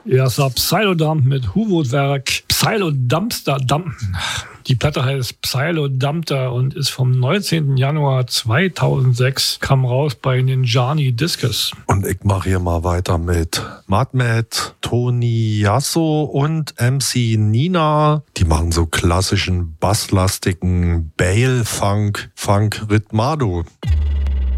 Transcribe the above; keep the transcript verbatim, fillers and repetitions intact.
Ja, es war Psylodump mit Huwood-Werk. Psylodumpster, Dump. Die Platte heißt Psylodumpter und ist vom neunzehnten Januar zweitausendsechs, kam raus bei Ninjani Discus. Und ich mache hier mal weiter mit Madmet, Tony Yasso und M C Nina. Die machen so klassischen basslastigen Bale-Funk, Funk-Ritmado.